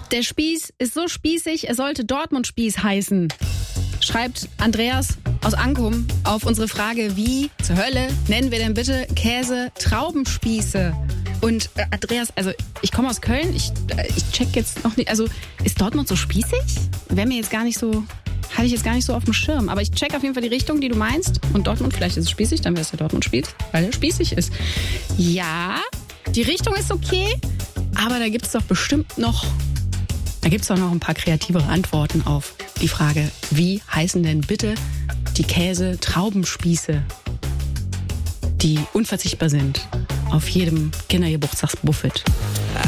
Der Spieß ist so spießig, er sollte Dortmund-Spieß heißen. Schreibt Andreas aus Ankum auf unsere Frage, wie zur Hölle nennen wir denn bitte Käse-Traubenspieße? Und Andreas, also ich komme aus Köln, ich check jetzt noch nicht, also ist Dortmund so spießig? Wäre mir jetzt gar nicht so, hatte ich jetzt gar nicht so auf dem Schirm. Aber ich check auf jeden Fall die Richtung, die du meinst. Und Dortmund, vielleicht ist es spießig, dann wäre es der Dortmund-Spieß, weil er spießig ist. Ja, die Richtung ist okay, aber da gibt es doch bestimmt noch, ein paar kreativere Antworten auf die Frage, wie heißen denn bitte die Käse-Traubenspieße, die unverzichtbar sind auf jedem Kindergeburtstagsbuffet.